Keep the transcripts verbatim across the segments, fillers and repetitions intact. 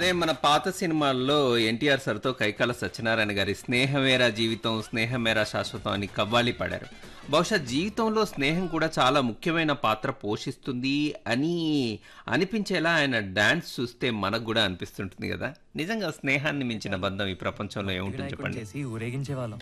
అదే మన పాత సినిమాల్లో ఎన్టీఆర్ సార్తో కైకాల సత్యనారాయణ గారి స్నేహమేరా జీవితం స్నేహమేరా శాశ్వతం అని కవ్వాలి పాడారు. బహుశా జీవితంలో స్నేహం కూడా చాలా ముఖ్యమైన పాత్ర పోషిస్తుంది అని అనిపించేలా ఆయన డాన్స్ చూస్తే మనకు కూడా అనిపిస్తుంటుంది కదా. నిజంగా స్నేహాన్ని మించిన బంధం ఈ ప్రపంచంలో ఏముంటుంది చెప్పండి. చేసి ఊరేగించే వాళ్ళం.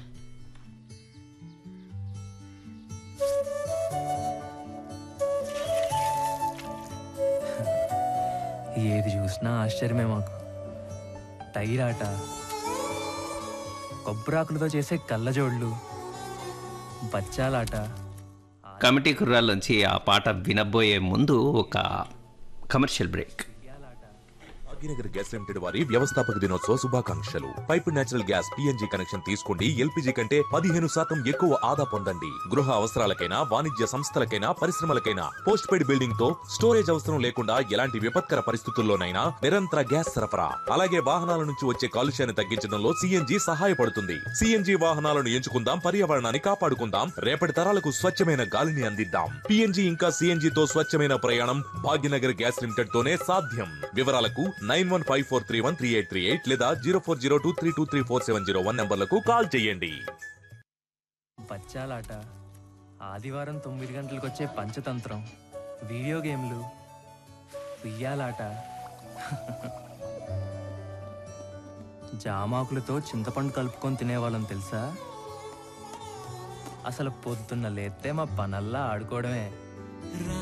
ఏది చూసినా ఆశ్చర్యమే మాకు. టైరాట, కొబ్బరాకులతో చేసే కళ్ళజోళ్ళు, బచ్చాలాట. కమిటీ కుర్రాల్లోంచి ఆ పాట వినబోయే ముందు ఒక commercial break. Bhagyanagar gas limited వారి వ్యవస్థాపక దినోత్సవ శుభాకాంక్షలు. Pipe natural gas PNG connection తీసుకోండి. ఎల్పిజి కంటే పదిహేను శాతం ఎక్కువ ఆదా పొందండి. గృహ అవసరాలకైనా వాణిజ్య సంస్థలకైనా పరిశ్రమలకైనా పోస్ట్ పెయిడ్ బిల్డింగ్ తో స్టోరేజ్ అవసరం లేకుండా ఎలాంటి విపత్కర పరిస్థితుల్లోనైనా నిరంతర గ్యాస్ సరఫరా. అలాగే వాహనాల నుంచి వచ్చే కాలుష్యాన్ని తగ్గించడంలో సిఎన్జి సహాయపడుతుంది. సిఎన్జి వాహనాలను ఎంచుకుందాం, పర్యావరణాన్ని కాపాడుకుందాం, రేపటి తరాలకు స్వచ్ఛమైన గాలిని అందిద్దాం. పిఎన్జి ఇంకా సిఎన్జి తో స్వచ్ఛమైన ప్రయాణం భాగ్యనగర్ గ్యాస్ లిమిటెడ్ తోనే సాధ్యం. వివరాలకు nine one five four three one three eight three eight లేదా zero four zero two three two three four seven zero one నంబర్లకు call చేయండి. బచ్చాలాట, ఆదివారం తొమ్మిది గంటలకు వచ్చే పంచతంత్రం, వీడియో గేమ్లు, ఉయ్యాలాట, జామాకులతో చింతపండు కలుపుకొని తినేవాళ్ళం తెలుసా. అసలు పొద్దున్న లేస్తే మా పనల్లా ఆడుకోవడమే.